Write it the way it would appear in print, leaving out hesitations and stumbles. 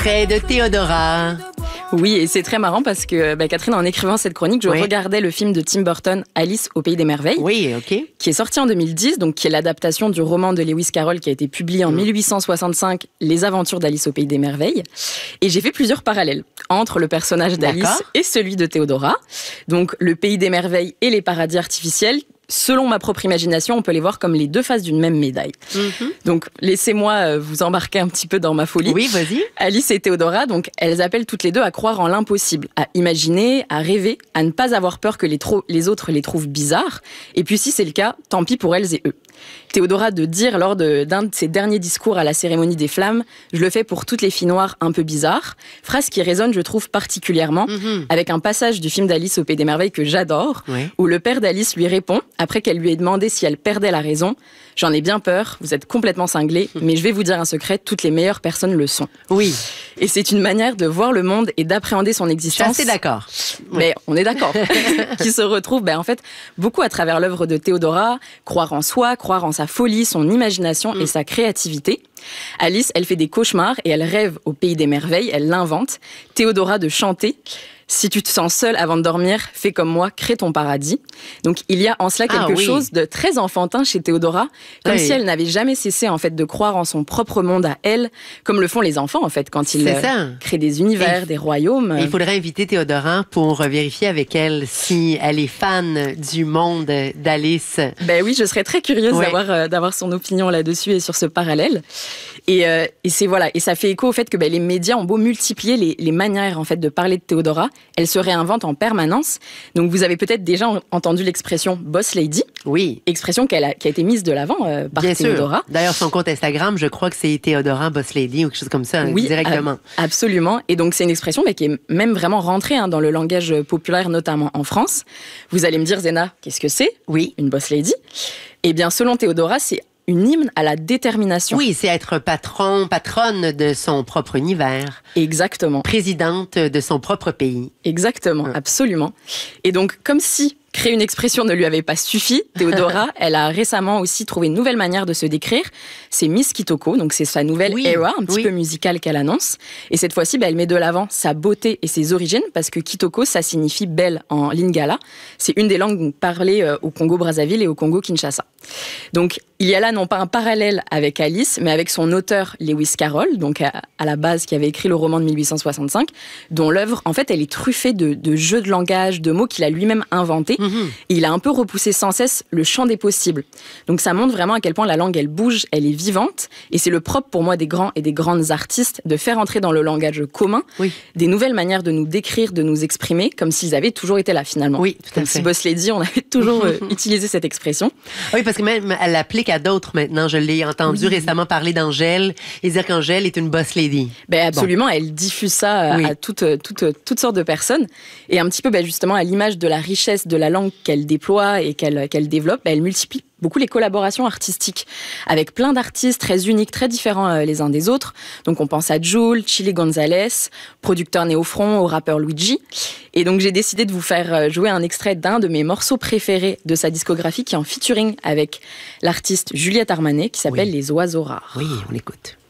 Près de Théodora. Oui, et c'est très marrant parce que Catherine, en écrivant cette chronique, je regardais le film de Tim Burton, Alice au Pays des Merveilles, qui est sorti en 2010, donc qui est l'adaptation du roman de Lewis Carroll qui a été publié en 1865, Les Aventures d'Alice au Pays des Merveilles. Et j'ai fait plusieurs parallèles entre le personnage d'Alice et celui de Théodora. Donc le Pays des Merveilles et les paradis artificiels. Selon ma propre imagination, on peut les voir comme les deux faces d'une même médaille. Donc, laissez-moi vous embarquer un petit peu dans ma folie. Oui, vas-y. Alice et Théodora, donc, elles appellent toutes les deux à croire en l'impossible, à imaginer, à rêver, à ne pas avoir peur que les autres les trouvent bizarres. Et puis, si c'est le cas, tant pis pour elles et eux. Théodora de dire lors d'un de ses derniers discours à la cérémonie des flammes « Je le fais pour toutes les filles noires un peu bizarres », phrase qui résonne, je trouve, particulièrement, avec un passage du film d'Alice au Pays des Merveilles que j'adore, où le père d'Alice lui répond, après qu'elle lui ait demandé si elle perdait la raison « J'en ai bien peur, vous êtes complètement cinglés, mais je vais vous dire un secret, toutes les meilleures personnes le sont. » Oui. Et c'est une manière de voir le monde et d'appréhender son existence. Je suis assez d'accord. Mais on est d'accord. Qui se retrouve, en fait, beaucoup à travers l'œuvre de Théodora, croire en soi, croire en sa folie, son imagination et sa créativité. Alice, elle fait des cauchemars et elle rêve au Pays des Merveilles, elle l'invente. Théodora de chanter. Si tu te sens seule avant de dormir, fais comme moi, crée ton paradis. Donc il y a en cela quelque chose de très enfantin chez Théodora, comme si elle n'avait jamais cessé en fait de croire en son propre monde à elle, comme le font les enfants en fait quand ils créent des univers, des royaumes. Il faudrait inviter Théodora pour vérifier avec elle si elle est fan du monde d'Alice. Ben oui, je serais très curieuse d'avoir son opinion là-dessus et sur ce parallèle. Et c'est et ça fait écho au fait que les médias ont beau multiplier les manières en fait de parler de Théodora, elle se réinvente en permanence. Donc vous avez peut-être déjà entendu l'expression boss lady. Oui. Expression qui a été mise de l'avant par Théodora. Sûr. D'ailleurs, son compte Instagram, je crois que c'est Théodora boss lady ou quelque chose comme ça, directement. Absolument. Et donc c'est une expression qui est même vraiment rentrée dans le langage populaire, notamment en France. Vous allez me dire, Zéna, qu'est-ce que c'est ? Oui. Une boss lady. Eh bien, selon Théodora, c'est une hymne à la détermination. Oui, c'est être patronne de son propre univers. Exactement. Présidente de son propre pays. Exactement, absolument. Et donc, comme si créer une expression ne lui avait pas suffi, Théodora, elle a récemment aussi trouvé une nouvelle manière de se décrire. C'est Miss Kitoko, donc c'est sa nouvelle era, un petit peu musicale qu'elle annonce. Et cette fois-ci, elle met de l'avant sa beauté et ses origines, parce que Kitoko, ça signifie belle en lingala. C'est une des langues parlées au Congo-Brazzaville et au Congo-Kinshasa. Donc, il y a là non pas un parallèle avec Alice, mais avec son auteur Lewis Carroll, donc à la base qui avait écrit le roman de 1865, dont l'œuvre, en fait, elle est truffée de jeux de langage, de mots qu'il a lui-même inventés. Et il a un peu repoussé sans cesse le champ des possibles. Donc ça montre vraiment à quel point la langue, elle bouge, elle est vivante. Et c'est le propre pour moi des grands et des grandes artistes de faire entrer dans le langage commun des nouvelles manières de nous décrire, de nous exprimer, comme s'ils avaient toujours été là finalement. Oui, tout à fait. Comme si Boss Lady, on avait toujours utilisé cette expression. Oui, parce que même elle l'applique à d'autres maintenant. Je l'ai entendu récemment parler d'Angèle et dire qu'Angèle est une boss lady. Absolument, elle diffuse ça à toutes sortes de personnes. Et un petit peu justement à l'image de la richesse de la langue qu'elle déploie et qu'elle développe, elle multiplie beaucoup les collaborations artistiques avec plein d'artistes très uniques, très différents les uns des autres. Donc on pense à Jul, Chili Gonzalez, producteur Néofront, au rappeur Luigi. Et donc j'ai décidé de vous faire jouer un extrait d'un de mes morceaux préférés de sa discographie qui est en featuring avec l'artiste Juliette Armanet qui s'appelle Les Oiseaux Rares. Oui, on l'écoute.